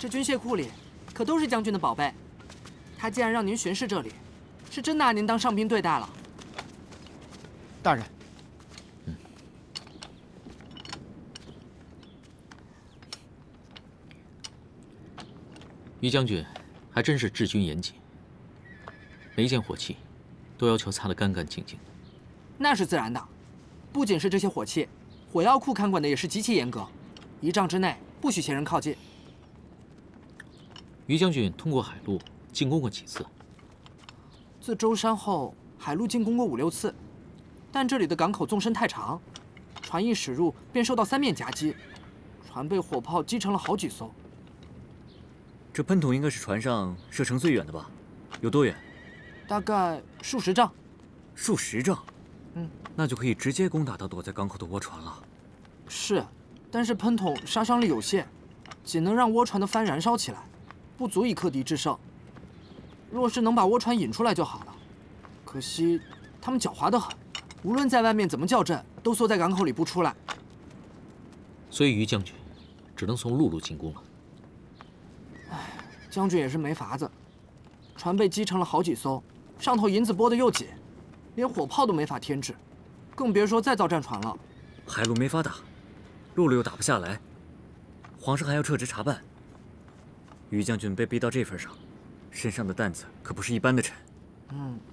这军械库里可都是将军的宝贝。他既然让您巡视这里，是真拿您当上宾对待了。 大人， 于将军还真是治军严谨，每一件火器都要求擦得干干净净。 那是自然的，不仅是这些火器，火药库看管的也是极其严格，1丈之内不许闲人靠近。 于将军通过海路进攻过几次？ 自舟山后，海路进攻过5、6次，但这里的港口纵深太长，船一驶入便受到3面夹击，船被火炮击沉了好几艘。 这喷筒应该是船上射程最远的吧？有多远？ 大概数十丈。 数十丈？ 嗯， 那就可以直接攻打到躲在港口的倭船了。 是，但是喷筒杀伤力有限，仅能让倭船的帆燃烧起来，不足以克敌制胜。若是能把倭船引出来就好了。可惜他们狡猾得很，无论在外面怎么叫阵，都缩在港口里不出来。 所以于将军只能从陆路进攻了。 将军也是没法子，船被击沉了好几艘，上头银子拨得又紧，连火炮都没法添置，更别说再造战船了。 海路没法打，陆路又打不下来，皇上还要撤职查办。于将军被逼到这份上，身上的担子可不是一般的沉。